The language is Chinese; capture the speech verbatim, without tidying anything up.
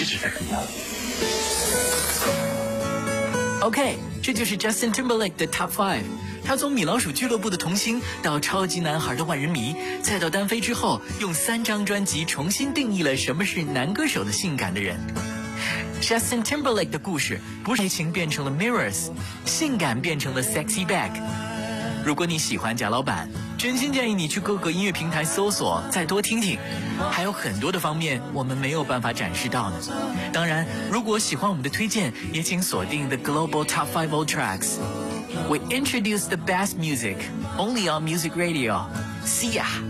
Disrespecting OK， 这就是 Justin Timberlake 的 Top five。他从米老鼠俱乐部的童星到超级男孩的万人迷，再到单飞之后，用三张专辑重新定义了什么是男歌手的性感的人。Justin Timberlake 的故事不是爱情变成了 Mirrors， 性感变成了 Sexy Back。如果你喜欢贾老板，真心建议你去各个音乐平台搜索，再多听听。还有很多的方面我们没有办法展示到呢。当然，如果喜欢我们的推荐，也请锁定 The Global Top five Old Tracks。We introduce the best music only on Music Radio. See ya.